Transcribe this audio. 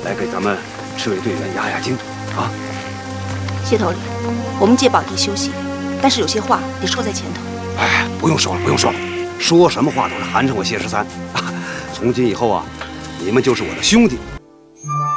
来给咱们赤卫队员压压惊啊！ 谢头领，我们借宝地休息，但是有些话得说在前头。 哎，不用说了，不用说了，说什么话都是寒碜我谢13啊！从今以后啊，你们就是我的兄弟。